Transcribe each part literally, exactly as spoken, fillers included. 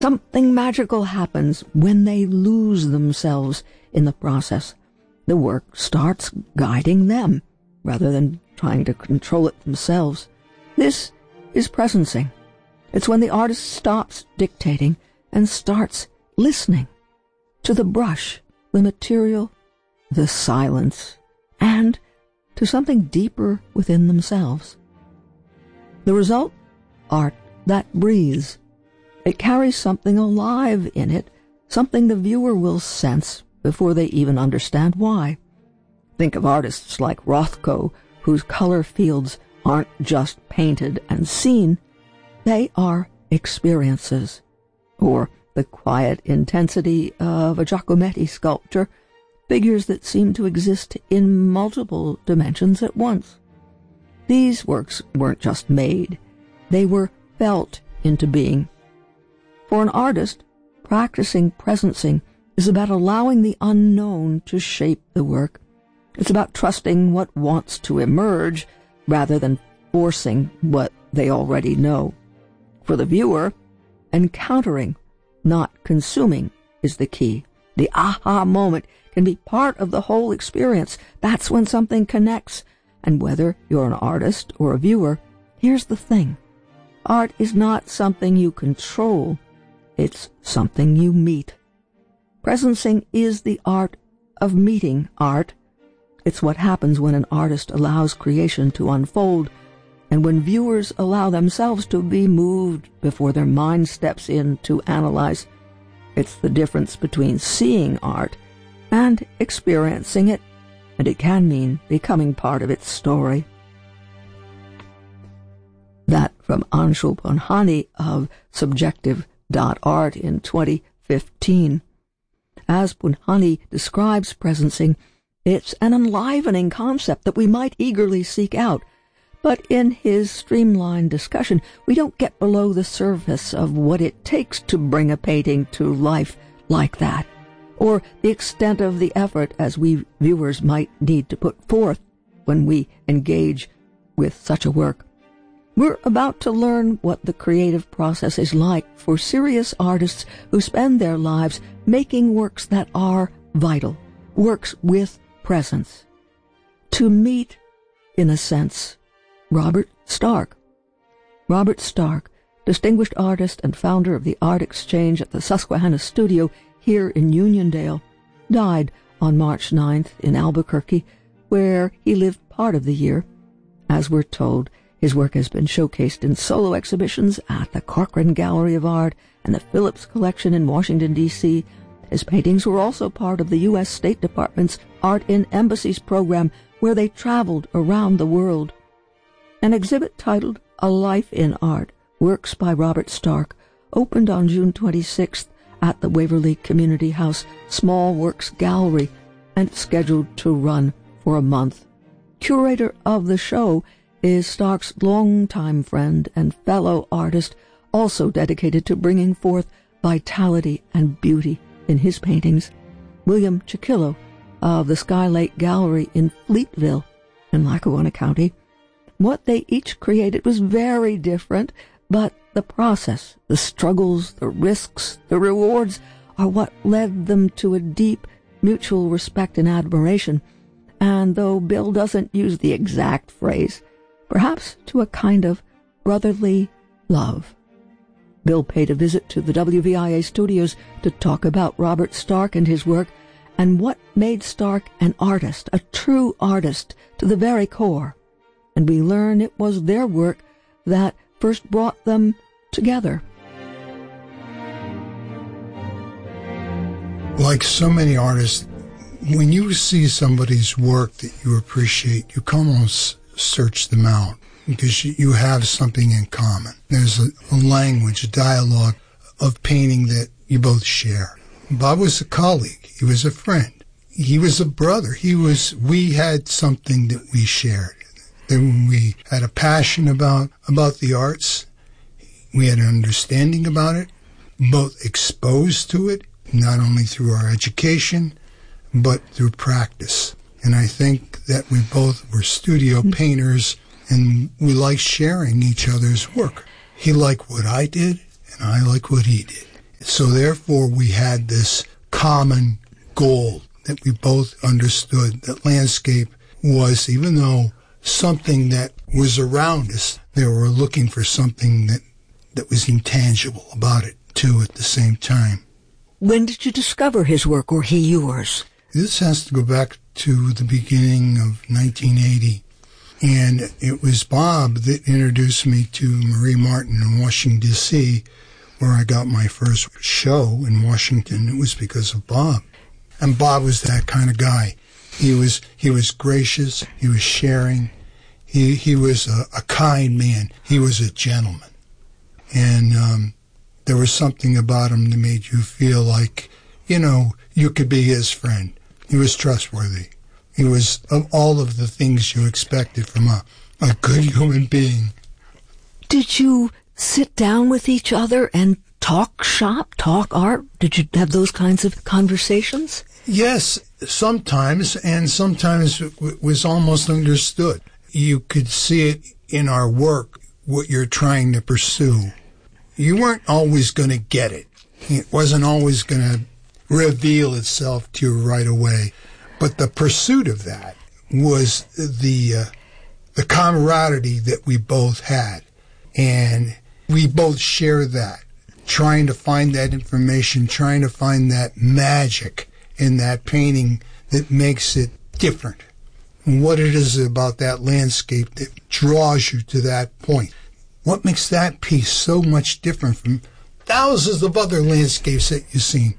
Something magical happens when they lose themselves in the process. The work starts guiding them, rather than trying to control it themselves. This is presencing. It's when the artist stops dictating and starts listening to the brush, the material, the silence, and to something deeper within themselves. The result? Art that breathes. It carries something alive in it, something the viewer will sense before they even understand why. Think of artists like Rothko, whose color fields aren't just painted and seen, they are experiences. Or the quiet intensity of a Giacometti sculpture, figures that seem to exist in multiple dimensions at once. These works weren't just made, they were felt into being. For an artist, practicing presencing is about allowing the unknown to shape the work. It's about trusting what wants to emerge rather than forcing what they already know. For the viewer, encountering, not consuming, is the key. The aha moment can be part of the whole experience. That's when something connects. And whether you're an artist or a viewer, here's the thing. Art is not something you control. It's something you meet. Presencing is the art of meeting art. It's what happens when an artist allows creation to unfold, and when viewers allow themselves to be moved before their mind steps in to analyze. It's the difference between seeing art and experiencing it, and it can mean becoming part of its story. That from Anshul Punhani of Subjective dot art in twenty fifteen. As Punhani describes presencing, it's an enlivening concept that we might eagerly seek out, but in his streamlined discussion, we don't get below the surface of what it takes to bring a painting to life like that, or the extent of the effort as we viewers might need to put forth when we engage with such a work. We're about to learn what the creative process is like for serious artists who spend their lives making works that are vital, works with presence. To meet, in a sense, Robert Stark. Robert Stark, distinguished artist and founder of the Art Exchange at the Susquehanna Studio here in Uniondale, died on March ninth in Albuquerque, where he lived part of the year. As we're told, his work has been showcased in solo exhibitions at the Corcoran Gallery of Art and the Phillips Collection in Washington, D C His paintings were also part of the U S State Department's Art in Embassies program, where they traveled around the world. An exhibit titled A Life in Art, Works by Robert Stark, opened on June twenty-sixth at the Waverly Community House Small Works Gallery and scheduled to run for a month. Curator of the show is Stark's longtime friend and fellow artist, also dedicated to bringing forth vitality and beauty in his paintings, William Chiquillo of the Sky Lake Gallery in Fleetville in Lackawanna County. What they each created was very different, but the process, the struggles, the risks, the rewards are what led them to a deep mutual respect and admiration, and though Bill doesn't use the exact phrase, perhaps to a kind of brotherly love. Bill paid a visit to the W V I A studios to talk about Robert Stark and his work, and what made Stark an artist, a true artist, to the very core. And we learn it was their work that first brought them together. Like so many artists, when you see somebody's work that you appreciate, you can almost search them out because you have something in common. There's a, a language, a dialogue of painting that you both share. Bob was a colleague. He was a friend. He was a brother. He was, we had something that we shared. Then we had a passion about, about the arts. We had an understanding about it, both exposed to it, not only through our education, but through practice. And I think that we both were studio painters, and we liked sharing each other's work. He liked what I did, and I liked what he did. So therefore, we had this common goal that we both understood that landscape was, even though something that was around us, they were looking for something that, that was intangible about it, too, at the same time. When did you discover his work, or he yours? This has to go back to the beginning of nineteen eighty. And it was Bob that introduced me to Marie Martin in Washington, D C, where I got my first show in Washington. It was because of Bob. And Bob was that kind of guy. He was he was gracious. He was sharing. He he was a, a kind man. He was a gentleman. And um, there was something about him that made you feel like, you know, you could be his friend. He was trustworthy. He was of all of the things you expected from a, a good human being. Did you sit down with each other and talk shop, talk art? Did you have those kinds of conversations? Yes, sometimes, and sometimes it was almost understood. You could see it in our work, what you're trying to pursue. You weren't always going to get it. It wasn't always going to reveal itself to you right away. But the pursuit of that was the uh, the camaraderie that we both had. And we both share that, trying to find that information, trying to find that magic in that painting that makes it different. And what it is about that landscape that draws you to that point. What makes that piece so much different from thousands of other landscapes that you've seen?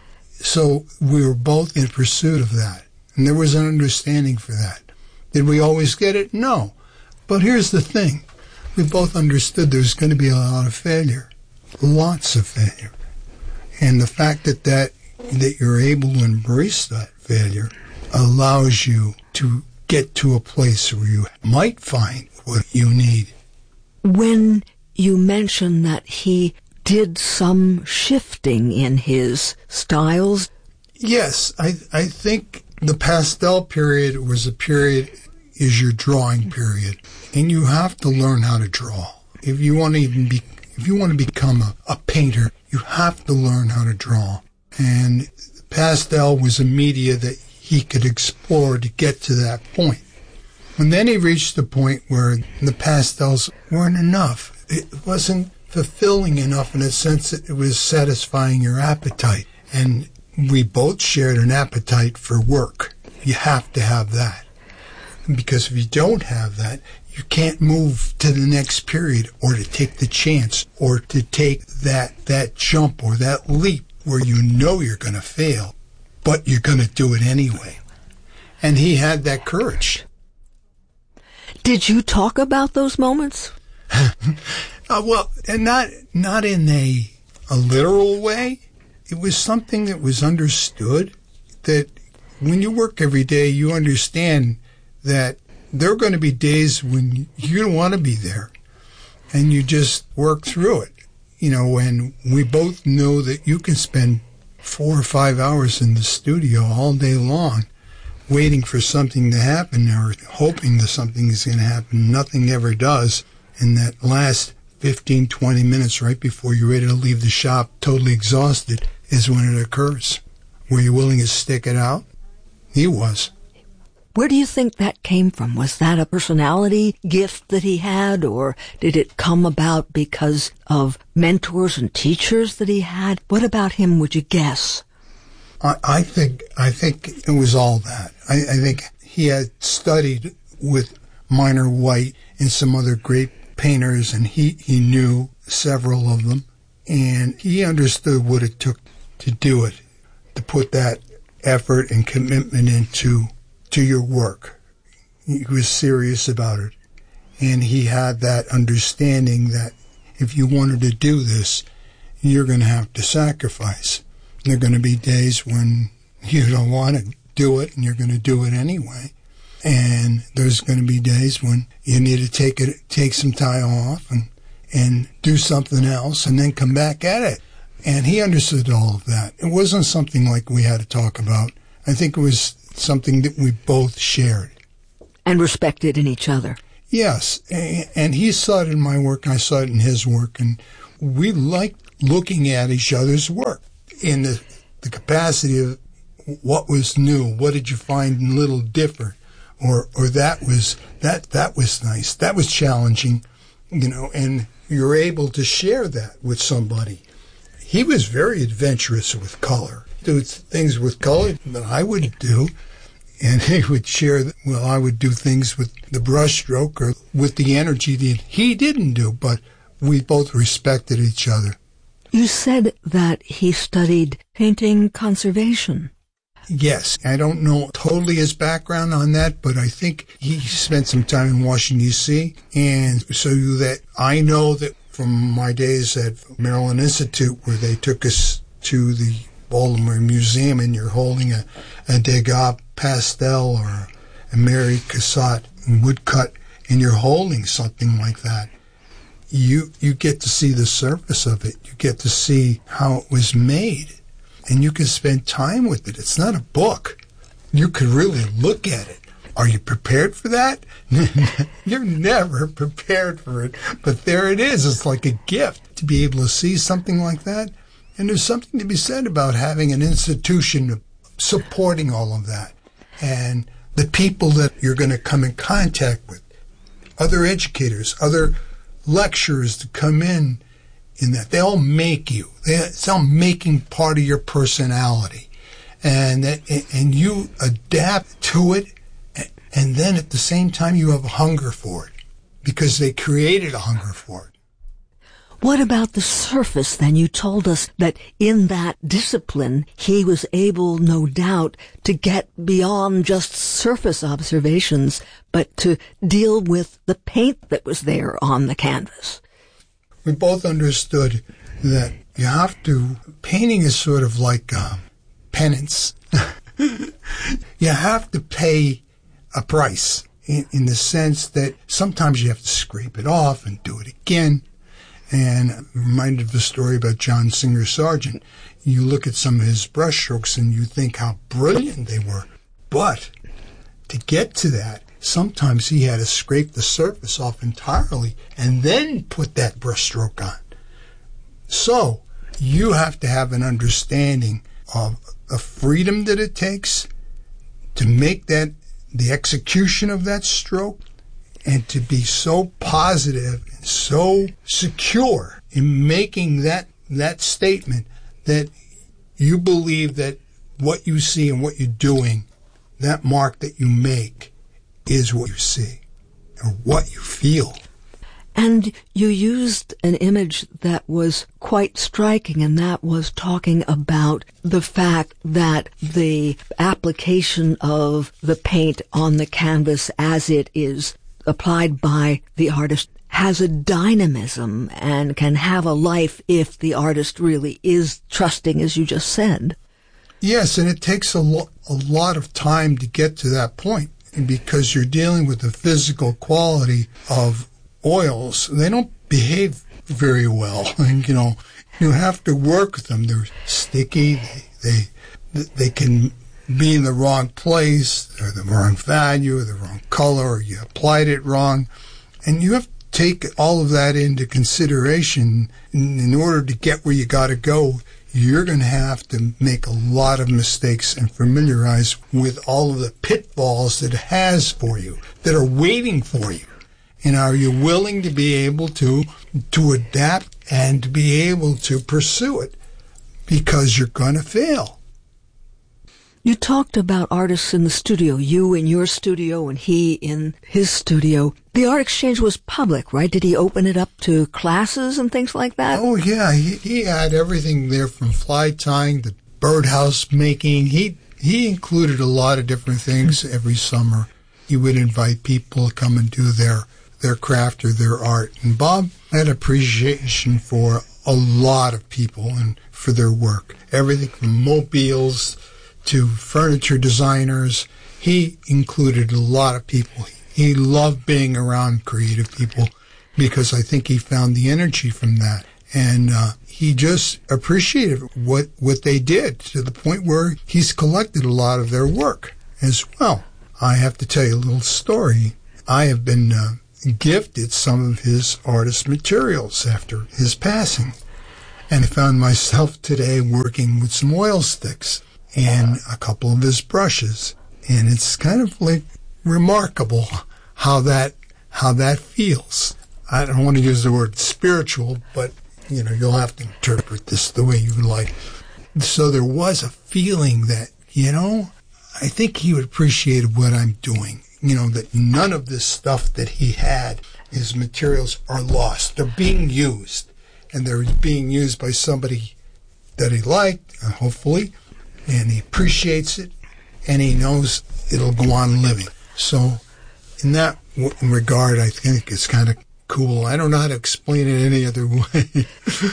So we were both in pursuit of that. And there was an understanding for that. Did we always get it? No. But here's the thing. We both understood there's going to be a lot of failure. Lots of failure. And the fact that, that, that you're able to embrace that failure allows you to get to a place where you might find what you need. When you mention that he did some shifting in his styles. Yes, I I think the pastel period was a period, is your drawing period. And you have to learn how to draw. If you want to even be, if you want to become a, a painter, you have to learn how to draw. And pastel was a media that he could explore to get to that point. And then he reached the point where the pastels weren't enough. It wasn't fulfilling enough in a sense that it was satisfying your appetite. And we both shared an appetite for work. You have to have that. Because if you don't have that, you can't move to the next period or to take the chance or to take that, that jump or that leap where you know you're going to fail, but you're going to do it anyway. And he had that courage. Did you talk about those moments? uh, well, and not not in a a literal way. It was something that was understood, that when you work every day, you understand that there are going to be days when you don't want to be there, and you just work through it. You know, and we both know that you can spend four or five hours in the studio all day long waiting for something to happen or hoping that something is going to happen. Nothing ever does. And that last fifteen, twenty minutes right before you're ready to leave the shop totally exhausted is when it occurs. Were you willing to stick it out? He was. Where do you think that came from? Was that a personality gift that he had, or did it come about because of mentors and teachers that he had? What about him would you guess? I, I think I think it was all that. I, I think he had studied with Minor White and some other great painters, and he, he knew several of them, and he understood what it took to do it, to put that effort and commitment into to your work. He was serious about it, and he had that understanding that if you wanted to do this, you're going to have to sacrifice. There are going to be days when you don't want to do it, and you're going to do it anyway. And there's going to be days when you need to take it, take some time off and, and do something else and then come back at it. And he understood all of that. It wasn't something like we had to talk about. I think it was something that we both shared. And respected in each other. Yes. And he saw it in my work, and I saw it in his work. And we liked looking at each other's work in the, the capacity of what was new, what did you find a little different, or or that was that that was nice, that was challenging, you know, and you're able to share that with somebody. He was very adventurous with color. Do things with color that I wouldn't do, and he would share, well, I would do things with the brushstroke or with the energy that he didn't do, but we both respected each other. You said that he studied painting conservation. Yes. I don't know totally his background on that, but I think he spent some time in Washington, D C, and so that I know that from my days at Maryland Institute, where they took us to the Baltimore Museum, and you're holding a, a Degas pastel or a Mary Cassatt woodcut, and you're holding something like that. You you get to see the surface of it. You get to see how it was made, and you can spend time with it. It's not a book. You could really look at it. Are you prepared for that? You're never prepared for it, but there it is. It's like a gift to be able to see something like that. And there's something to be said about having an institution supporting all of that. And the people that you're going to come in contact with, other educators, other lecturers to come in, in that. They all make you. They, it's all making part of your personality. And that, and you adapt to it, and then at the same time you have a hunger for it, because they created a hunger for it. What about the surface, then? You told us that in that discipline, he was able, no doubt, to get beyond just surface observations, but to deal with the paint that was there on the canvas. We both understood that you have to, painting is sort of like uh, penance. You have to pay a price in, in the sense that sometimes you have to scrape it off and do it again. And I'm reminded of the story about John Singer Sargent. You look at some of his brushstrokes and you think how brilliant they were. But to get to that, sometimes he had to scrape the surface off entirely and then put that brushstroke on. So you have to have an understanding of the freedom that it takes to make that, the execution of that stroke, and to be so positive and so secure in making that that statement that you believe that what you see and what you're doing, that mark that you make, is what you see or what you feel. And you used an image that was quite striking, and that was talking about the fact that the application of the paint on the canvas as it is applied by the artist has a dynamism and can have a life if the artist really is trusting, as you just said. Yes, and it takes a, lo- a lot of time to get to that point, because you're dealing with the physical quality of oils. They don't behave very well, and you know you have to work with them. They're sticky. They they they can be in the wrong place, or the wrong value, or the wrong color, or you applied it wrong, and you have to take all of that into consideration in, in order to get where you got to go. You're going to have to make a lot of mistakes and familiarize with all of the pitfalls that it has for you, that are waiting for you. And are you willing to be able to to adapt and to be able to pursue it? Because you're going to fail. You talked about artists in the studio, you in your studio and he in his studio. The art exchange was public, right? Did he open it up to classes and things like that? Oh, yeah. He, he had everything there from fly tying to birdhouse making. He, he included a lot of different things every summer. He would invite people to come and do their their craft or their art. And Bob had appreciation for a lot of people and for their work. Everything from mobiles to furniture designers. He included a lot of people. He loved being around creative people because I think he found the energy from that. And uh, he just appreciated what, what they did, to the point where he's collected a lot of their work as well. I have to tell you a little story. I have been uh, gifted some of his artist materials after his passing. And I found myself today working with some oil sticks and a couple of his brushes. And it's kind of like remarkable how that how that feels. I don't want to use the word spiritual, but you know, you'll have to interpret this the way you like. So there was a feeling that, you know, I think he would appreciate what I'm doing. You know, that none of this stuff that he had, his materials, are lost. They're being used. And they're being used by somebody that he liked, uh, hopefully, and he appreciates it, and he knows it'll go on living. So in that w- regard, I think it's kind of cool. I don't know how to explain it any other way.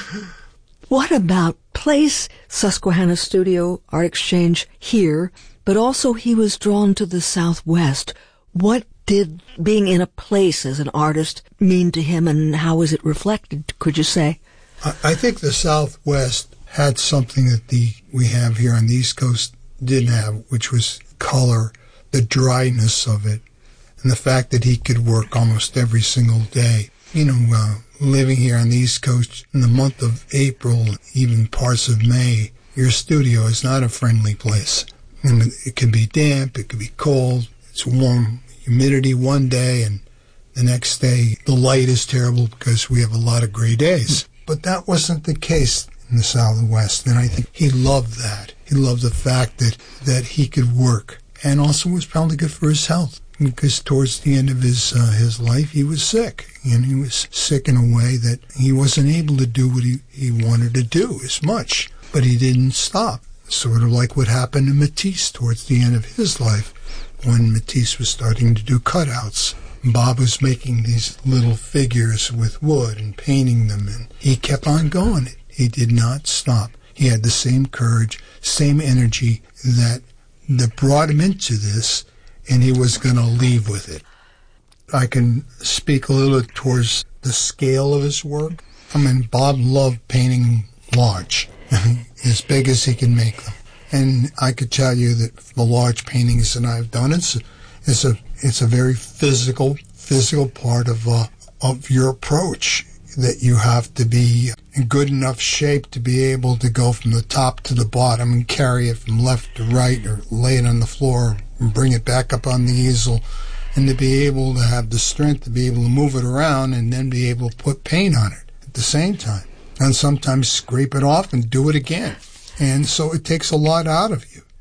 What about Place Susquehanna Studio Art Exchange here, but also he was drawn to the Southwest. What did being in a place as an artist mean to him, and how was it reflected, could you say? I think the Southwest had something that the we have here on the East Coast didn't have, which was color, the dryness of it, and the fact that he could work almost every single day. You know, uh, living here on the East Coast in the month of April, even parts of May, your studio is not a friendly place. And it can be damp, it can be cold, it's warm, humidity one day, and the next day the light is terrible because we have a lot of gray days. But that wasn't the case in the Southwest, and I think he loved that. He loved the fact that, that he could work, and also was probably good for his health, because towards the end of his uh, his life, he was sick, and he was sick in a way that he wasn't able to do what he, he wanted to do as much, but he didn't stop. Sort of like what happened to Matisse towards the end of his life, when Matisse was starting to do cutouts. Bob was making these little figures with wood and painting them, and he kept on going. He did not stop. He had the same courage, same energy that that brought him into this, and he was going to leave with it. I can speak a little towards the scale of his work. I mean, Bob loved painting large, as big as he can make them. And I could tell you that the large paintings that I've done, it's it's a it's a very physical physical part of uh, of your approach, that you have to be in good enough shape to be able to go from the top to the bottom and carry it from left to right, or lay it on the floor and bring it back up on the easel, and to be able to have the strength to be able to move it around and then be able to put paint on it at the same time, and sometimes scrape it off and do it again. And so it takes a lot out of you.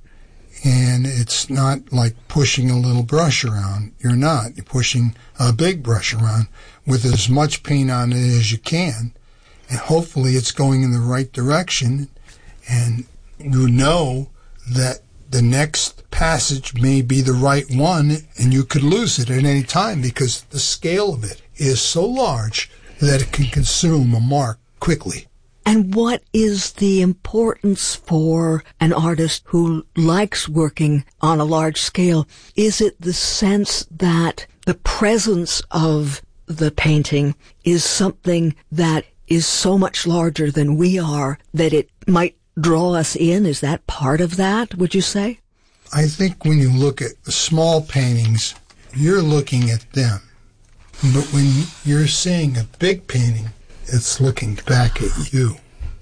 And it's not like pushing a little brush around. You're not. You're pushing a big brush around with as much paint on it as you can. And hopefully it's going in the right direction. And you know that the next passage may be the right one, and you could lose it at any time, because the scale of it is so large that it can consume a mark quickly. And what is the importance for an artist who likes working on a large scale? Is it the sense that the presence of the painting is something that is so much larger than we are that it might draw us in? Is that part of that, would you say? I think when you look at small paintings, you're looking at them. But when you're seeing a big painting, it's looking back at you.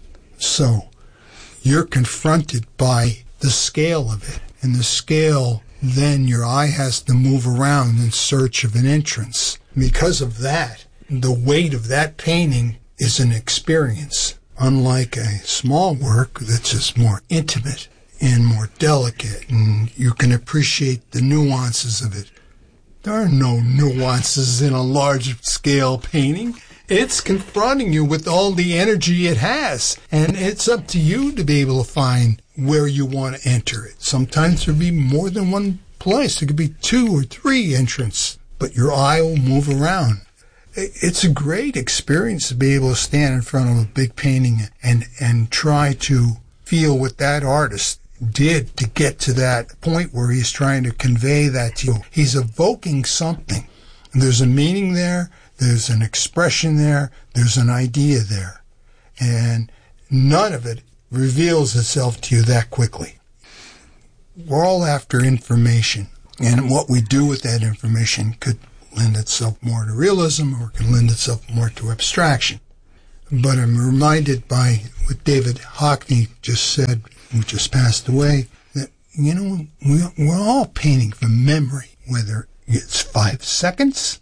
So you're confronted by the scale of it. And the scale, then your eye has to move around in search of an entrance. Because of that, the weight of that painting is an experience. Unlike a small work that's just more intimate and more delicate, and you can appreciate the nuances of it. There are no nuances in a large-scale painting. It's confronting you with all the energy it has, and it's up to you to be able to find where you want to enter it. Sometimes there'll be more than one place. There could be two or three entrances, but your eye will move around. It's a great experience to be able to stand in front of a big painting and, and try to feel what that artist did to get to that point where he's trying to convey that to you. He's evoking something. And there's a meaning there. There's an expression there. There's an idea there. And none of it reveals itself to you that quickly. We're all after information. And what we do with that information could lend itself more to realism, or can lend itself more to abstraction. but I'm reminded by what David Hockney just said, who just passed away, that, you know, we, we're all painting from memory, whether it's five seconds,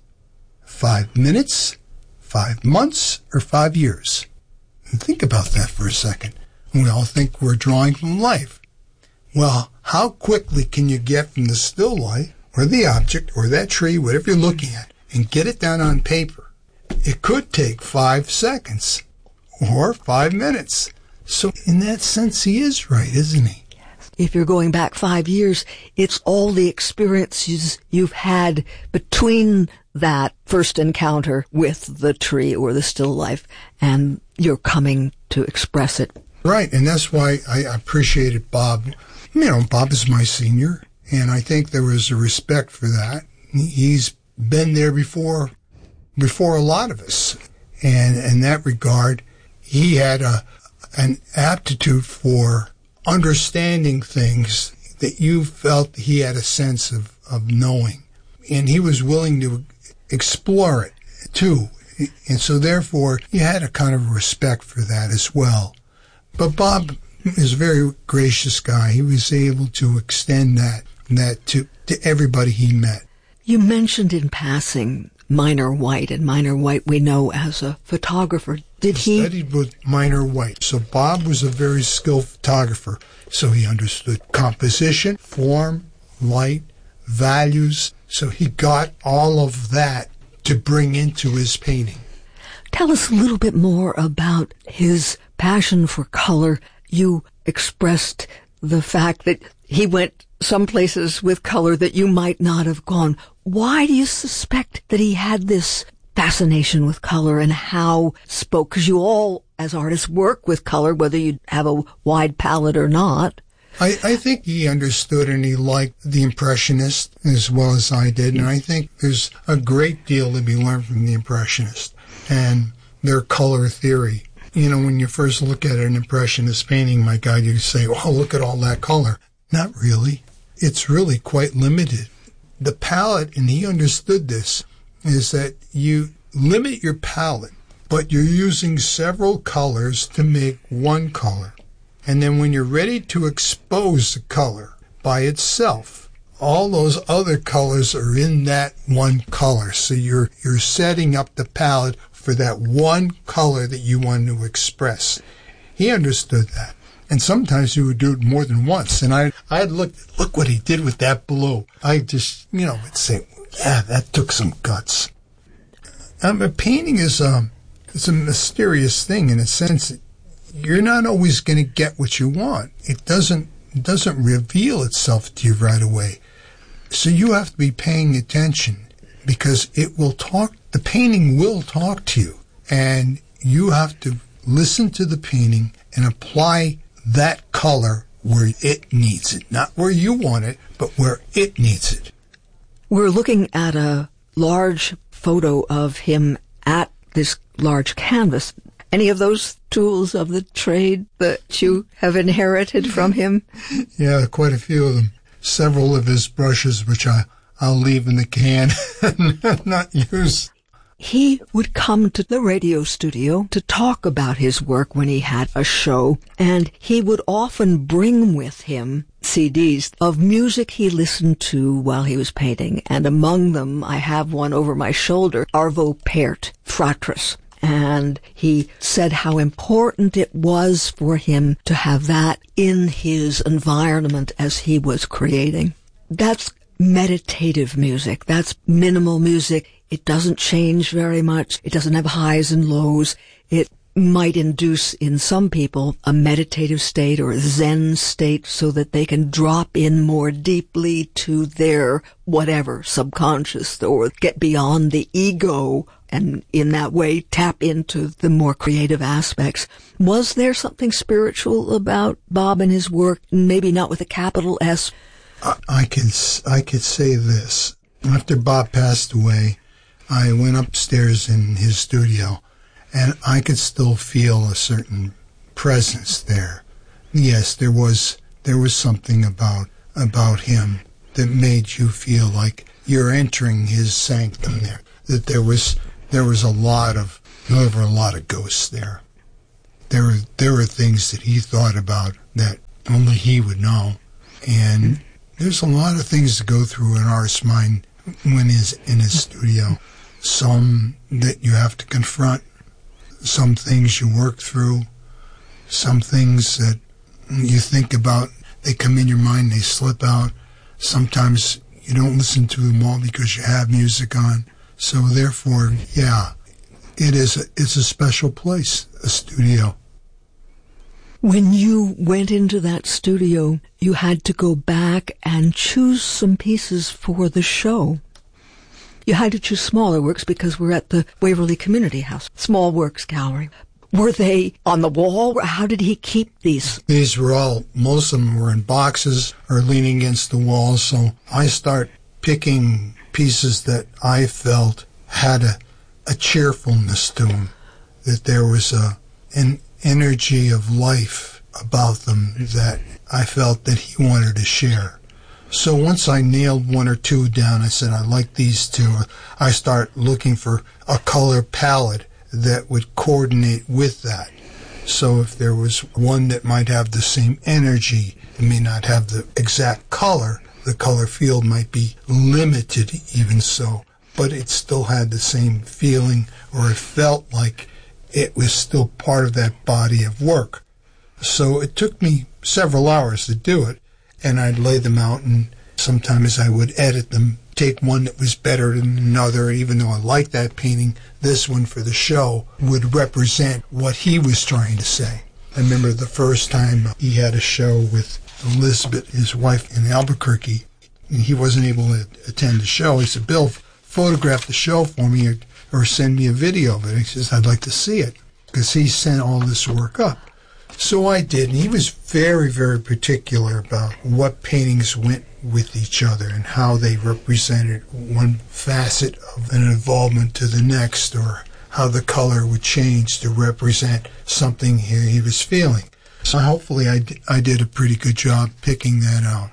five minutes, five months, or five years. And think about that for a second. We all think we're drawing from life. Well, how quickly can you get from the still life, or the object, or that tree, whatever you're looking at, and get it down on paper? It could take five seconds, or five minutes. So in that sense, he is right, isn't he? If you're going back five years, it's all the experiences you've had between that first encounter with the tree or the still life, and you're coming to express it. Right, and that's why I appreciated Bob. You know, Bob is my senior, and I think there was a respect for that. He's been there before, before a lot of us. And in that regard, he had a an aptitude for understanding things that you felt he had a sense of, of knowing. And he was willing to explore it, too. And so, therefore, you had a kind of respect for that as well. But Bob is a very gracious guy. He was able to extend that that to, to everybody he met. You mentioned in passing Minor White, and Minor White we know as a photographer. Did he? Studied with Minor White. So Bob was a very skilled photographer. So he understood composition, form, light, values. So he got all of that to bring into his painting. Tell us a little bit more about his passion for color. You expressed the fact that he went some places with color that you might not have gone. Why do you suspect that he had this fascination with color, and how spoke? Because you all, as artists, work with color, whether you have a wide palette or not. I, I think he understood and he liked the Impressionists as well as I did, and I think there's a great deal to be learned from the Impressionists and their color theory. You know, when you first look at an Impressionist painting, my God, you say, oh, look at all that color. Not really. It's really quite limited. The palette, and he understood this, is that you limit your palette, but you're using several colors to make one color. And then when you're ready to expose the color by itself, all those other colors are in that one color. So you're you're setting up the palette for that one color that you want to express. He understood that. And sometimes he would do it more than once. And I, I'd look, look what he did with that blue. I just, you know, would say, yeah, that took some guts. Um, a painting is um, it's a mysterious thing in a sense that you're not always going to get what you want. It doesn't, it doesn't reveal itself to you right away. So you have to be paying attention, because it will talk, the painting will talk to you. And you have to listen to the painting and apply that color where it needs it. Not where you want it, but where it needs it. We're looking at a large photo of him at this large canvas. Any of those tools of the trade that you have inherited from him? Yeah, quite a few of them. Several of his brushes, which I, I'll leave in the can and not use. He would come to the radio studio to talk about his work when he had a show, and he would often bring with him C Ds of music he listened to while he was painting. And among them, I have one over my shoulder, Arvo Pärt, Fratris. And he said how important it was for him to have that in his environment as he was creating. That's meditative music. That's minimal music. It doesn't change very much. It doesn't have highs and lows. It might induce in some people a meditative state or a Zen state so that they can drop in more deeply to their whatever, subconscious, or get beyond the ego and in that way tap into the more creative aspects. Was there something spiritual about Bob and his work? Maybe not with a capital S. I, I could I could say this. After Bob passed away, I went upstairs in his studio, and I could still feel a certain presence there. Yes, there was there was something about about him that made you feel like you're entering his sanctum there. That there was there was a lot of There were a lot of ghosts there. There were, there were things that he thought about that only he would know. And there's a lot of things to go through an artist's mind when he's in his studio. Some that you have to confront, some things you work through, some things that you think about, they come in your mind, they slip out. Sometimes you don't listen to them all because you have music on. So therefore, yeah, it is a, it's a special place, a studio. When you went into that studio, you had to go back and choose some pieces for the show. You had to choose smaller works because we're at the Waverly Community House, Small Works Gallery. Were they on the wall? How did he keep these? These were all, most of them were in boxes or leaning against the wall. So I start picking pieces that I felt had a, a cheerfulness to them, that there was a an energy of life about them that I felt that he wanted to share. So once I nailed one or two down, I said, I like these two. I start looking for a color palette that would coordinate with that. So if there was one that might have the same energy, it may not have the exact color, the color field might be limited even so, but it still had the same feeling, or it felt like it was still part of that body of work. So it took me several hours to do it, and I'd lay them out, and sometimes I would edit them, take one that was better than another, even though I liked that painting. This one for the show would represent what he was trying to say. I remember the first time he had a show with Elizabeth, his wife, in Albuquerque, and he wasn't able to attend the show. He said, Bill, photograph the show for me, or, or send me a video of it. He says, I'd like to see it, because he sent all this work up. So I did, and he was very, very particular about what paintings went with each other and how they represented one facet of an involvement to the next, or how the color would change to represent something he, he was feeling. So hopefully I, d- I did a pretty good job picking that out.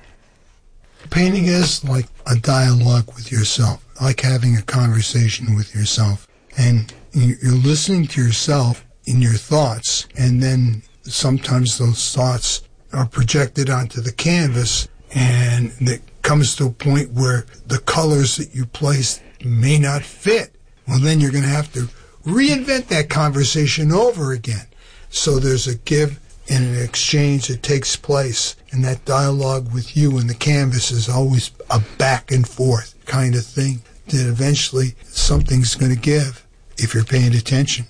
Painting is like a dialogue with yourself, like having a conversation with yourself. And you're listening to yourself in your thoughts, and then sometimes those thoughts are projected onto the canvas, and it comes to a point where the colors that you placed may not fit. Well, then you're going to have to reinvent that conversation over again. So there's a give and an exchange that takes place, and that dialogue with you and the canvas is always a back and forth kind of thing, that eventually something's going to give if you're paying attention.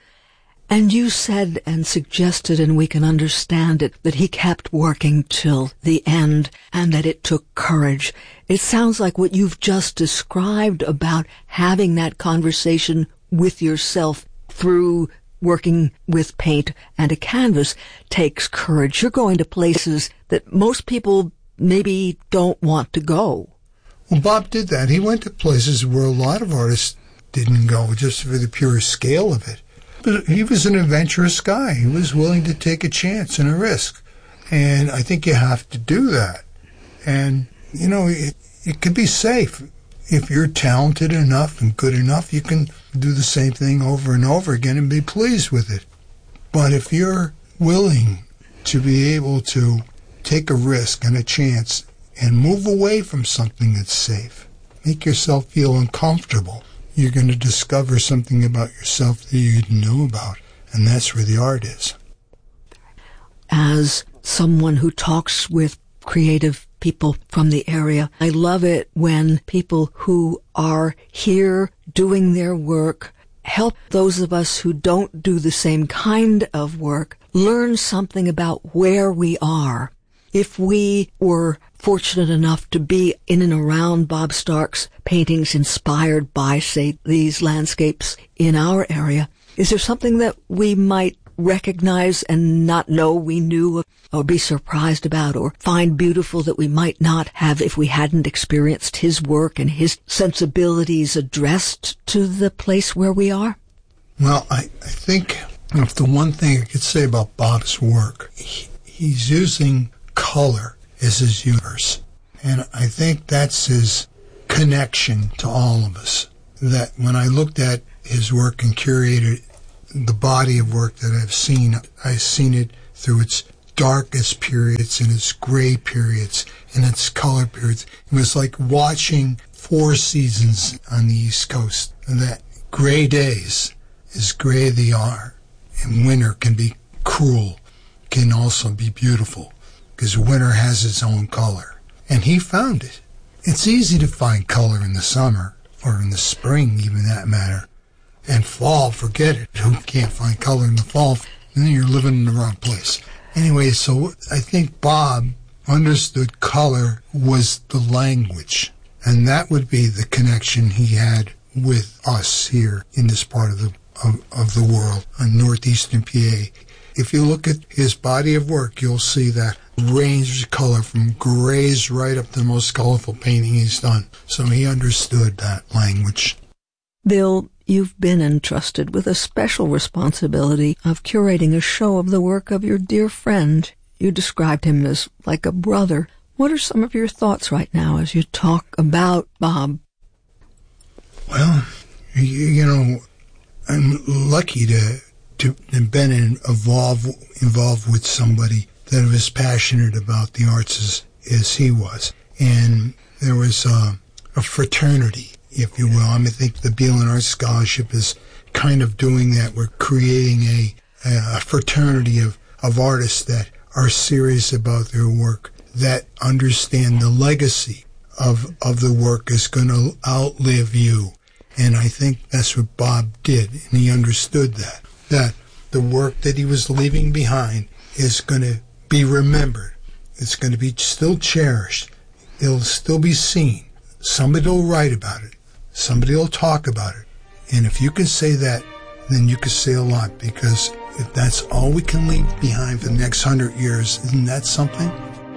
And you said and suggested, and we can understand it, that he kept working till the end and that it took courage. It sounds like what you've just described about having that conversation with yourself through working with paint and a canvas takes courage. You're going to places that most people maybe don't want to go. Well, Bob did that. He went to places where a lot of artists didn't go, just for the pure scale of it. But he was an adventurous guy. He was willing to take a chance and a risk. And I think you have to do that. And, you know, it, it can be safe. If you're talented enough and good enough, you can do the same thing over and over again and be pleased with it. But if you're willing to be able to take a risk and a chance and move away from something that's safe, make yourself feel uncomfortable, you're going to discover something about yourself that you didn't know about. And that's where the art is. As someone who talks with creative people from the area, I love it when people who are here doing their work help those of us who don't do the same kind of work learn something about where we are. If we were fortunate enough to be in and around Bob Stark's paintings inspired by, say, these landscapes in our area, is there something that we might recognize and not know we knew, or be surprised about, or find beautiful that we might not have if we hadn't experienced his work and his sensibilities addressed to the place where we are? Well, I, I think if the one thing I could say about Bob's work, he, he's using color as his universe. And I think that's his connection to all of us. That when I looked at his work and curated the body of work that I've seen. I've seen it through its darkest periods and its gray periods and its color periods. It was like watching four seasons on the East Coast. And that gray days, as gray they are, and winter can be cruel, can also be beautiful, because winter has its own color. And he found it. It's easy to find color in the summer, or in the spring, even that matter. And fall, forget it. Who can't find color in the fall? And then you're living in the wrong place. Anyway, so I think Bob understood color was the language. And that would be the connection he had with us here in this part of the of, of the world, on northeastern P A. If you look at his body of work, you'll see that range of color from grays right up to the most colorful painting he's done. So he understood that language. Bill, you've been entrusted with a special responsibility of curating a show of the work of your dear friend. You described him as like a brother. What are some of your thoughts right now as you talk about Bob? Well, you, you know, I'm lucky to to have been involved, involved with somebody that was passionate about the arts as, as he was. And there was a, a fraternity, if you will. I mean, I think the Beelan Arts Scholarship is kind of doing that. We're creating a, a fraternity of, of artists that are serious about their work, that understand the legacy of, of the work is going to outlive you. And I think that's what Bob did, and he understood that, that the work that he was leaving behind is going to be remembered. It's going to be still cherished. It'll still be seen. Somebody will write about it. Somebody will talk about it. And if you can say that, then you can say a lot, because if that's all we can leave behind for the next hundred years, isn't that something?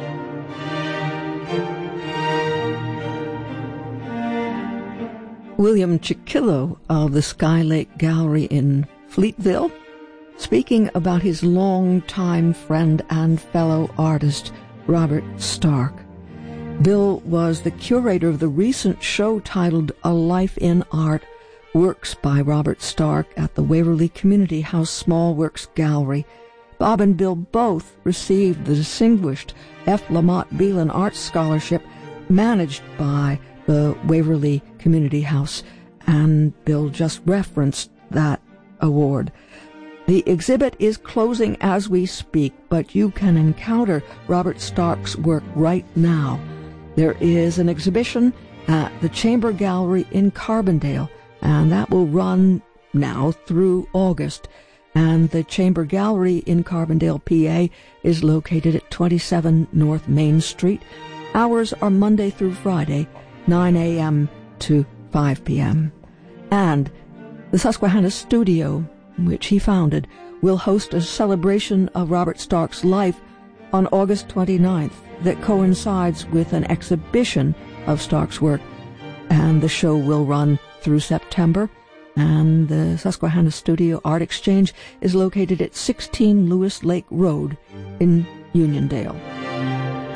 William Chiquillo of the Sky Lake Gallery in Fleetville, speaking about his longtime friend and fellow artist, Robert Stark. Bill was the curator of the recent show titled A Life in Art, works by Robert Stark at the Waverly Community House Small Works Gallery. Bob and Bill both received the distinguished F. Lamont Beelan Arts Scholarship managed by the Waverly Community House, and Bill just referenced that award. The exhibit is closing as we speak, but you can encounter Robert Stark's work right now. There is an exhibition at the Chamber Gallery in Carbondale, and that will run now through August. And the Chamber Gallery in Carbondale, P A, is located at twenty-seven North Main Street. Hours are Monday through Friday, nine a.m. to five p.m. And the Susquehanna Studio, which he founded, will host a celebration of Robert Stark's life on August twenty-ninth that coincides with an exhibition of Stark's work. And the show will run through September. And the Susquehanna Studio Art Exchange is located at sixteen Lewis Lake Road in Uniondale.